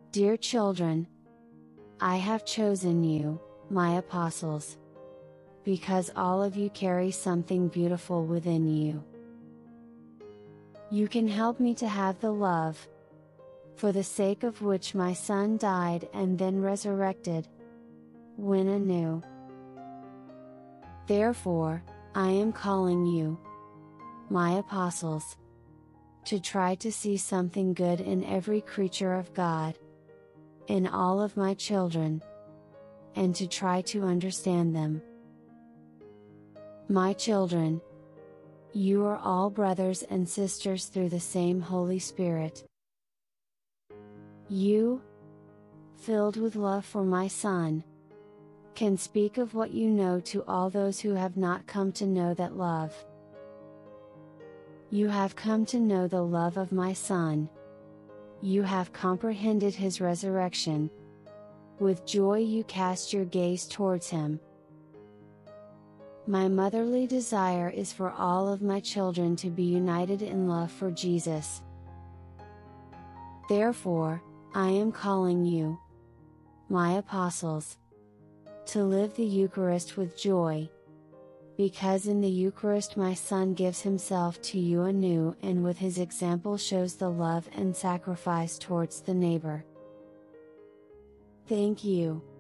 Dear children, I have chosen you, my apostles, because all of you carry something beautiful within you. You can help me to have the love, for the sake of which my Son died and then resurrected, win anew. Therefore, I am calling you, my apostles, to try to see something good in every creature of God, in all of my children, and to try to understand them. My children, you are all brothers and sisters through the same Holy Spirit. You, filled with love for my Son, can speak of what you know to all those who have not come to know that love. You have come to know the love of my Son. You have comprehended His resurrection. With joy you cast your gaze towards Him. My motherly desire is for all of my children to be united in love for Jesus. Therefore, I am calling you, my apostles, to live the Eucharist with joy, because in the Eucharist my Son gives Himself to you anew and with His example shows the love and sacrifice towards the neighbor. Thank you.